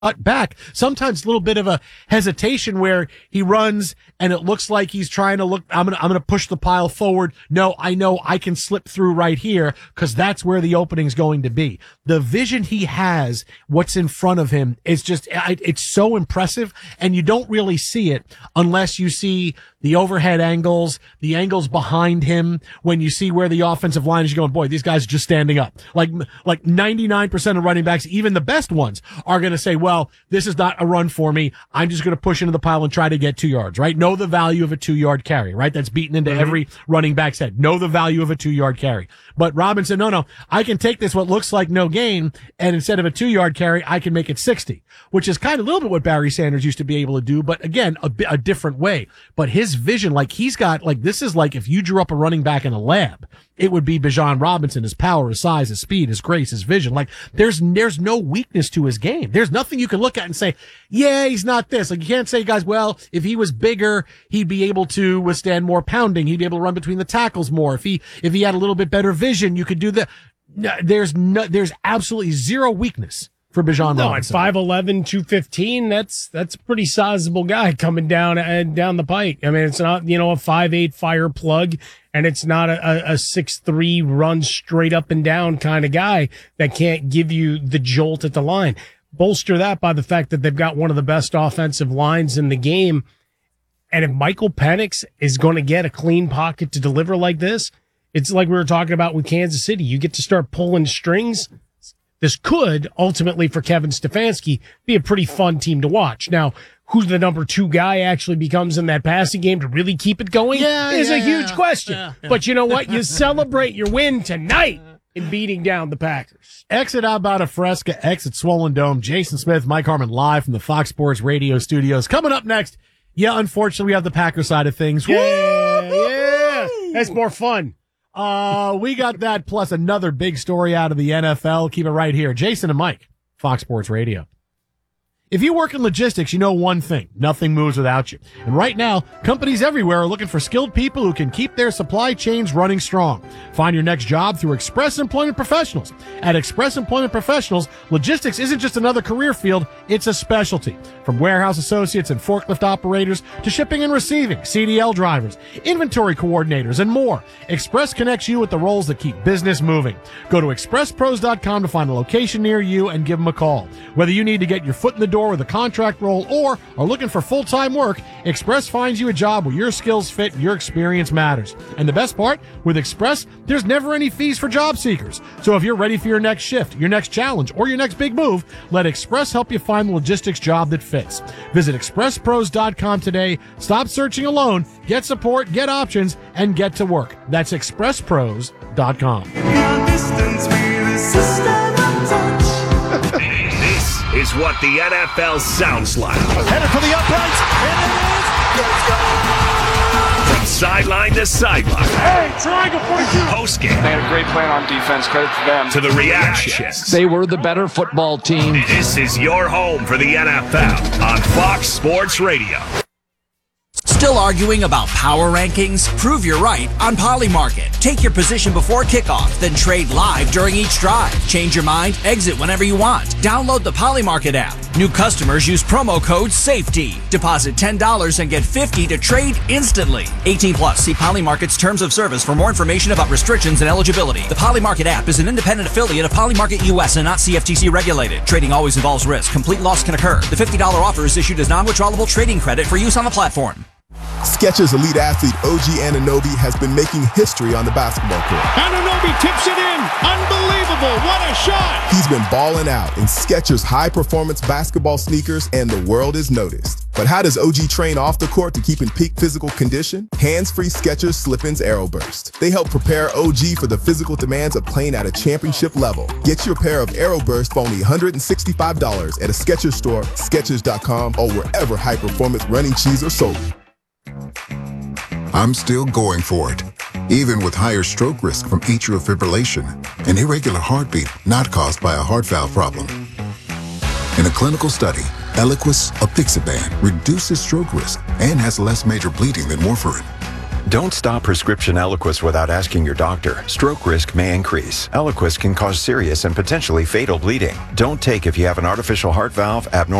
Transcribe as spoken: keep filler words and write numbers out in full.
back. Sometimes a little bit of a hesitation where he runs and it looks like he's trying to look, I'm going to, I'm going to push the pile forward. No, I know I can slip through right here because that's where the opening's going to be. The vision he has, what's in front of him is just, it's so impressive, and you don't really see it unless you see the overhead angles, the angles behind him. When you see where the offensive line is, you're going, boy, these guys are just standing up. Like, like ninety-nine percent of running backs, even the best ones, are going to say, well, this is not a run for me. I'm just going to push into the pile and try to get two yards, right? Know the value of a two yard carry, right? That's beaten into mm-hmm. every running back's head. Know the value of a two yard carry. But Robinson, no, no, I can take this, what looks like no gain, and instead of a two yard carry, I can make it sixty, which is kind of a little bit what Barry Sanders used to be able to do. But again, a, a different way. But his vision, like he's got, like this is like if you drew up a running back in a lab, it would be Bijan Robinson, his power, his size, his speed, his grace, his vision. Like there's, there's no weakness to his game. There's nothing you can look at and say, yeah, he's not this. Like you can't say, guys, well, if he was bigger, he'd be able to withstand more pounding. He'd be able to run between the tackles more. If he, if he had a little bit better vision, you could do that. No, there's no, there's absolutely zero weakness for Bijan no, Robinson. At five eleven, two fifteen, that's, that's a pretty sizable guy coming down and down the pike. I mean, it's not, you know, a five eight fire plug, and it's not a, a six three run straight up and down kind of guy that can't give you the jolt at the line. Bolster that by the fact that they've got one of the best offensive lines in the game. And if Michael Penix is going to get a clean pocket to deliver like this, it's like we were talking about with Kansas City. You get to start pulling strings. This could ultimately, for Kevin Stefanski, be a pretty fun team to watch. Now, who the number two guy actually becomes in that passing game to really keep it going yeah, is yeah, a huge yeah, question. yeah, yeah. But you know what? You celebrate your win tonight in beating down the Packers. Exit Albata Fresca, exit Swollen Dome. Jason Smith, Mike Harmon live from the Fox Sports Radio studios. Coming up next, yeah, unfortunately, we have the Packer side of things. Yeah, yeah. That's more fun. Uh, we got that plus another big story out of the N F L. Keep it right here. Jason and Mike, Fox Sports Radio. If you work in logistics, you know one thing. Nothing moves without you. And right now, companies everywhere are looking for skilled people who can keep their supply chains running strong. Find your next job through Express Employment Professionals. At Express Employment Professionals, logistics isn't just another career field, it's a specialty. From warehouse associates and forklift operators to shipping and receiving, C D L drivers, inventory coordinators, and more, Express connects you with the roles that keep business moving. Go to express pros dot com to find a location near you and give them a call. Whether you need to get your foot in the door with a contract role or are looking for full-time work, Express finds you a job where your skills fit and your experience matters. And the best part, with Express, there's never any fees for job seekers. So if you're ready for your next shift, your next challenge, or your next big move, let Express help you find the logistics job that fits. Visit express pros dot com today. Stop searching alone. Get support, get options, and get to work. That's express pros dot com. This is what the N F L sounds like. Headed for the uprights, and it is. Let's go! From sideline to sideline. Hey, triangle forty-two. Post game. They had a great plan on defense. Credit to them. To the reactions. They were the better football team. This is your home for the N F L on Fox Sports Radio. Still arguing about power rankings? Prove you're right on Polymarket. Take your position before kickoff, then trade live during each drive. Change your mind, exit whenever you want. Download the Polymarket app. New customers use promo code SAFETY. Deposit ten dollars and get fifty dollars to trade instantly. eighteen plus. See Polymarket's terms of service for more information about restrictions and eligibility. The Polymarket app is an independent affiliate of Polymarket U S and not C F T C regulated. Trading always involves risk. Complete loss can occur. The fifty dollars offer is issued as non-withdrawable trading credit for use on the platform. Skechers elite athlete O G Anunoby has been making history on the basketball court. Anunoby tips it in. Unbelievable. What a shot. He's been balling out in Skechers high-performance basketball sneakers, and the world is noticed. But how does O G train off the court to keep in peak physical condition? Hands-free Skechers Slip-ins Aeroburst. They help prepare O G for the physical demands of playing at a championship level. Get your pair of Aeroburst for only one hundred sixty-five dollars at a Skechers store, skechers dot com, or wherever high-performance running shoes are sold. I'm still going for it, even with higher stroke risk from atrial fibrillation, an irregular heartbeat not caused by a heart valve problem. In a clinical study, Eliquis apixaban reduces stroke risk and has less major bleeding than warfarin. Don't stop prescription Eliquis without asking your doctor. Stroke risk may increase. Eliquis can cause serious and potentially fatal bleeding. Don't take if you have an artificial heart valve, abnormal